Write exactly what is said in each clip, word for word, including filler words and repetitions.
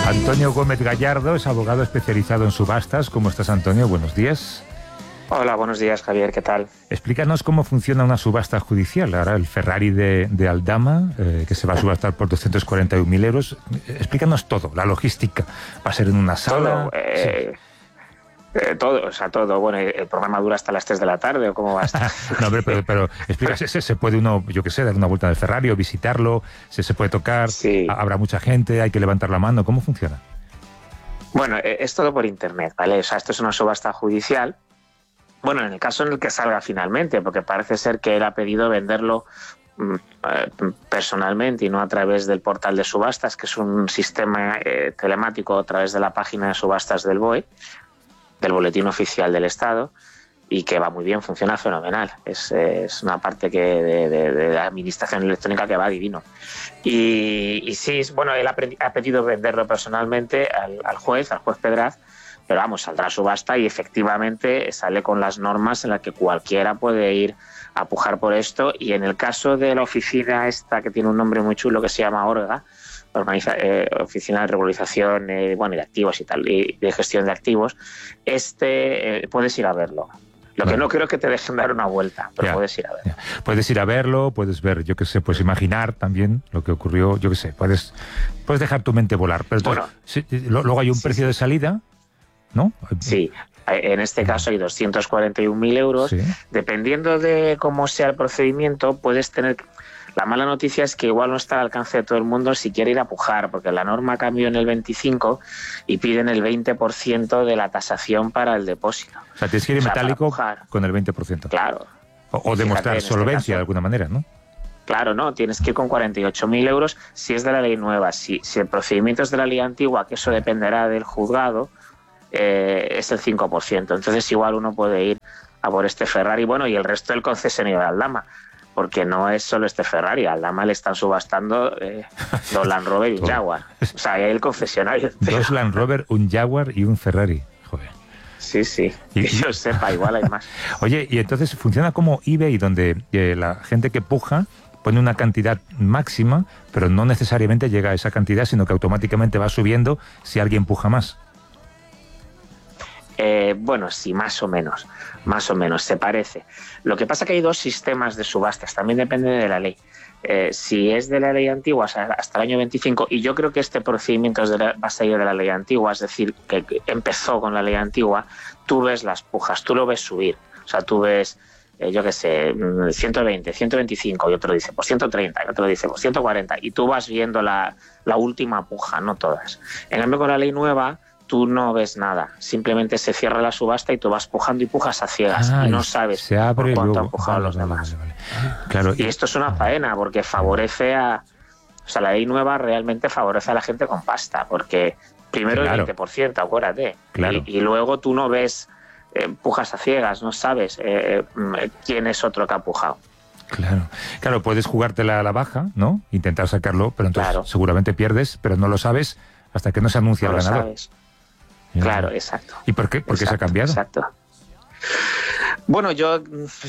Antonio Gómez Gallardo es abogado especializado en subastas. ¿Cómo estás, Antonio? Buenos días. Hola, buenos días, Javier. ¿Qué tal? Explícanos cómo funciona una subasta judicial. Ahora el Ferrari de, de Aldama, eh, que se va a subastar por doscientos cuarenta y un mil euros. Explícanos todo, la logística. ¿Va a ser en una sala? Todo, eh, sí. eh, todo, o sea, todo. Bueno, ¿el programa dura hasta las tres de la tarde o cómo va a estar? No, hombre, pero, pero explícase, ¿se, se puede uno, yo qué sé, dar una vuelta en el Ferrari o visitarlo? ¿Se, se puede tocar? Sí. ¿Habrá mucha gente? ¿Hay que levantar la mano? ¿Cómo funciona? Bueno, es todo por internet, ¿vale? O sea, esto es una subasta judicial. Bueno, en el caso en el que salga finalmente, porque parece ser que él ha pedido venderlo eh, personalmente y no a través del portal de subastas, que es un sistema eh, telemático a través de la página de subastas del B O E, del Boletín Oficial del Estado, y que va muy bien, funciona fenomenal. Es, es una parte que de, de, de la administración electrónica que va divino. Y, y sí, bueno, él ha, ha pedido venderlo personalmente al, al juez, al juez Pedraz, pero vamos, saldrá a subasta y efectivamente sale con las normas en las que cualquiera puede ir a pujar por esto. Y en el caso de la oficina esta, que tiene un nombre muy chulo, que se llama ORGA, Organiza, eh, Oficina de Regularización eh, bueno, y de Activos y tal, y de Gestión de Activos, este eh, puedes ir a verlo. Lo que bueno. no creo es que te dejen dar una vuelta, pero ya, puedes ir a verlo. Ya. Puedes ir a verlo, puedes ver, yo qué sé, puedes imaginar también lo que ocurrió, yo qué sé, puedes, puedes dejar tu mente volar. Pero bueno, entonces, sí, luego hay un sí, precio sí. de salida, ¿no? Sí, en este caso hay doscientos cuarenta y un mil euros. Sí. Dependiendo de cómo sea el procedimiento, puedes tener... La mala noticia es que igual no está al alcance de todo el mundo si quiere ir a pujar, porque la norma cambió en el veinticinco y piden el veinte por ciento de la tasación para el depósito. O sea, tienes que ir en o sea, metálico con el veinte por ciento. Claro. O, o demostrar Fíjate, solvencia este caso, de alguna manera, ¿no? Claro, no, tienes que ir con cuarenta y ocho mil euros si es de la ley nueva. Si, si el procedimiento es de la ley antigua, que eso dependerá del juzgado, eh, es el cinco por ciento. Entonces igual uno puede ir a por este Ferrari, bueno, y el resto del concesionario de Aldama, porque no es solo este Ferrari, a Aldama le están subastando eh, dos Land Rover y un Jaguar. O sea, hay el concesionario. Dos Land Rover, un Jaguar y un Ferrari. Joder. Sí, sí, que yo sepa, igual hay más. Oye, y entonces funciona como eBay, donde eh, la gente que puja pone una cantidad máxima, pero no necesariamente llega a esa cantidad, sino que automáticamente va subiendo si alguien puja más. Eh, bueno, sí, más o menos, más o menos, se parece. Lo que pasa es que hay dos sistemas de subastas, también depende de la ley. Eh, si es de la ley antigua, o sea, hasta el año veinticinco, y yo creo que este procedimiento es de la, va a salir de la ley antigua, es decir, que empezó con la ley antigua, tú ves las pujas, tú lo ves subir, o sea, tú ves, eh, yo qué sé, ciento veinte, ciento veinticinco, y otro dice, pues ciento treinta, y otro dice, pues ciento cuarenta, y tú vas viendo la, la última puja, no todas. En cambio, con la ley nueva, tú no ves nada, simplemente se cierra la subasta y tú vas pujando y pujas a ciegas ah, y no sabes se abre por cuánto luego. han pujado vale, los vale, demás. Vale, vale. Claro, y, y esto es una faena porque favorece a... O sea, la ley nueva realmente favorece a la gente con pasta, porque primero claro. el veinte por ciento, acuérdate, claro. y, y luego tú no ves, eh, pujas a ciegas, no sabes eh, eh, quién es otro que ha pujado. Claro, claro, puedes jugártela a la baja, ¿no? Intentar sacarlo, pero entonces claro. seguramente pierdes, pero no lo sabes hasta que no se anuncia no el ganador. Sabes. Claro, exacto. ¿Y por qué? ¿Por qué exacto, se ha cambiado? Exacto. Bueno, yo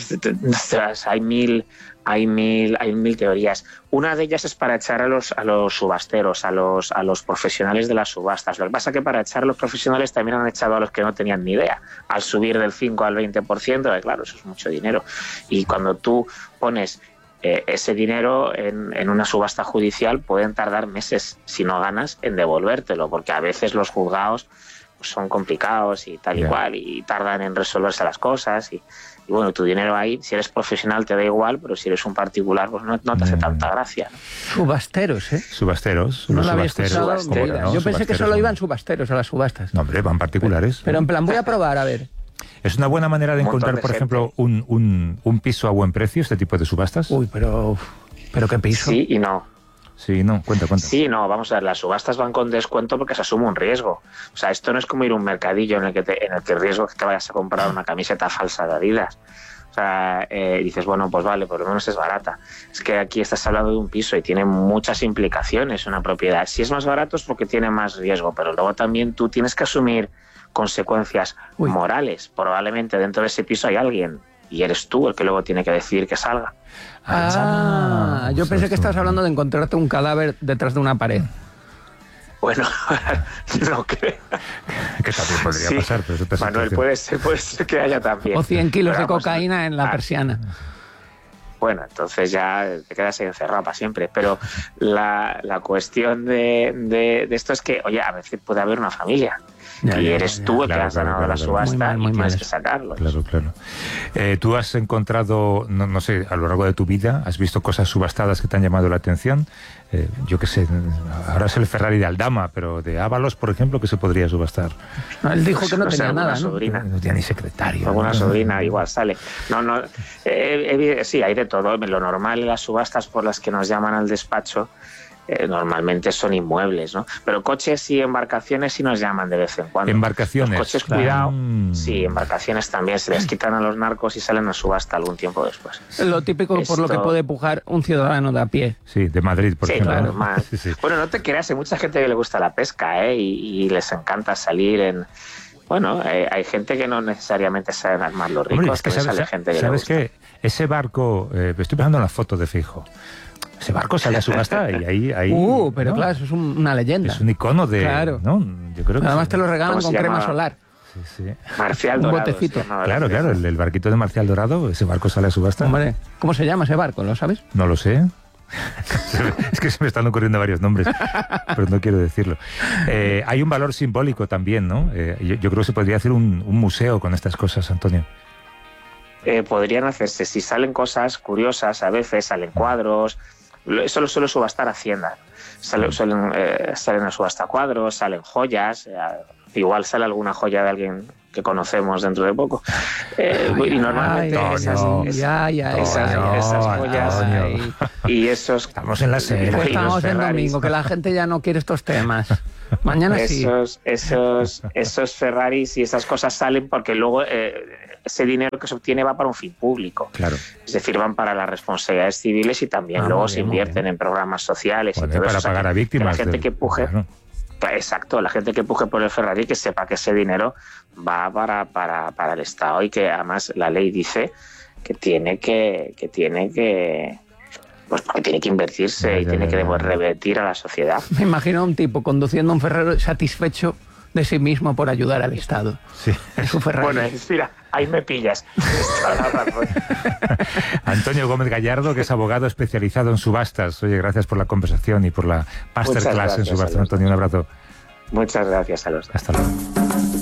hay mil, hay mil, hay mil teorías. Una de ellas es para echar a los a los subasteros, a los a los profesionales de las subastas. Lo que pasa es que para echar a los profesionales también han echado a los que no tenían ni idea. Al subir del cinco al veinte por ciento, claro, eso es mucho dinero. Y cuando tú pones eh, ese dinero en, en una subasta judicial, pueden tardar meses, si no ganas, en devolvértelo, porque a veces los juzgados son complicados y tal y yeah. cual, y tardan en resolverse las cosas, y, y bueno, tu dinero ahí, si eres profesional te da igual, pero si eres un particular, pues no, no te hace mm. tanta gracia, ¿no? Subasteros, ¿eh? Subasteros. No los lo había subasteros, escuchado. ¿no? Yo pensé subasteros que solo son... iban subasteros a las subastas. No, hombre, van particulares. Pero, pero en plan, voy a probar, a ver. ¿Es una buena manera de encontrar, de por gente. ejemplo, un, un, un piso a buen precio, este tipo de subastas? Uy, pero... ¿Pero qué piso? Sí y no. Sí, no, cuenta, cuenta. Sí, no, vamos a ver, las subastas van con descuento porque se asume un riesgo. O sea, esto no es como ir a un mercadillo en el que, te, en el, que el riesgo es que te vayas a comprar una camiseta falsa de Adidas. O sea, eh, dices, bueno, pues vale, por lo menos es barata. Es que aquí estás hablando de un piso y tiene muchas implicaciones una propiedad. Si es más barato es porque tiene más riesgo, pero luego también tú tienes que asumir consecuencias Uy. morales. Probablemente dentro de ese piso hay alguien y eres tú el que luego tiene que decidir que salga. Ah, yo pensé que estabas hablando de encontrarte un cadáver detrás de una pared. Bueno, no creo. Que también podría Sí, pasar, pero es otra Manuel, situación. puede ser, puede ser que haya también. O cien kilos Pero de vamos, cocaína en la ah, persiana. Bueno, entonces ya te quedas ahí encerrado para siempre. Pero la, la cuestión de, de, de esto es que, oye, a veces puede haber una familia. Ya, y ya, eres ya. tú el Claro, que has claro, ganado claro, la claro. subasta Muy mal, muy y mal tienes que eso. sacarlo. Claro, claro. Eh, ¿Tú has encontrado, no, no sé, a lo largo de tu vida, has visto cosas subastadas que te han llamado la atención? Eh, yo qué sé, ahora es el Ferrari de Aldama, pero de Ábalos, por ejemplo, que se podría subastar. No, él dijo que no No sé, tenía alguna nada, ¿no? sobrina. No tiene ni secretario. Alguna ¿no? sobrina igual sale. No, no. eh, eh, sí, hay de todo. Lo normal en las subastas por las que nos llaman al despacho eh, normalmente son inmuebles, ¿no? Pero coches y embarcaciones sí nos llaman de vez en cuando. Embarcaciones. Los coches, Claro. cuidado. Mm. Sí, embarcaciones también se les quitan a los narcos y salen a subasta algún tiempo después. Lo típico por lo que Esto- puede pujar un ciudadano de a pie. Sí, de Madrid, por Sí, ejemplo. claro, ¿no? más. Sí, sí. Bueno, no te creas, hay mucha gente que le gusta la pesca, ¿eh? Y, y les encanta salir en... Bueno, eh, hay gente que no necesariamente sabe armar los ricos, Hombre, es que también sabes, sale gente que le ¿sabes gusta. qué? Ese barco, eh, estoy pensando en la foto de Fijo. Ese barco sale a subasta y ahí... ahí Uh, pero ¿no? claro, eso es un- una leyenda. Es un icono de... Claro. ¿no? Yo creo que Además sí. te lo regalan ¿Cómo con se crema llama? solar. Sí, sí. Marcial Un Dorado. botecito. se llamaba Claro, la claro, empresa. el, el barquito de Marcial Dorado, ese barco sale a subasta. Hombre, ¿cómo se llama ese barco? ¿Lo sabes? No lo sé. Es que se me están ocurriendo varios nombres, pero no quiero decirlo. Eh, hay un valor simbólico también, ¿no? Eh, yo, yo creo que se podría hacer un, un museo con estas cosas, Antonio. Eh, podrían hacerse, si salen cosas curiosas, a veces salen cuadros, lo- eso lo suele subastar Hacienda. Sale- suelen, eh, salen a subasta cuadros, salen joyas, eh, igual sale alguna joya de alguien que conocemos dentro de poco. Eh, y normalmente Ay, esas, Antonio. esas- ya, ya, esas- ya, esas ya, joyas Antonio. y esos... Estamos en la serie. y Pues los estamos en Ferraris. domingo, que la gente ya no quiere estos temas. Mañana sí. Esos, esos, esos Ferraris y esas cosas salen porque luego eh, ese dinero que se obtiene va para un fin público. Claro. Es decir, van para las responsabilidades civiles y también Ah, luego muy se bien, muy invierten bien. en programas sociales Bueno, y todo para eso. O sea, pagar que- a víctimas. que la gente del- que puje, Claro. exacto, la gente que puje por el Ferrari que sepa que ese dinero va para, para, para el Estado y que además la ley dice que tiene que, que tiene que pues que tiene que invertirse Ya, y ya, tiene ya, que ya. devolver- revertir a la sociedad. Me imagino a un tipo conduciendo un Ferrero satisfecho de sí mismo por ayudar al Estado. Sí. Es un Ferrari. Bueno, es- mira, ahí me pillas. Toda la razón. Antonio Gómez Gallardo, que es abogado especializado en subastas. Oye, gracias por la conversación y por la masterclass en gracias, subastas. Alonso. Antonio, un abrazo. Muchas gracias a los dos. Hasta luego.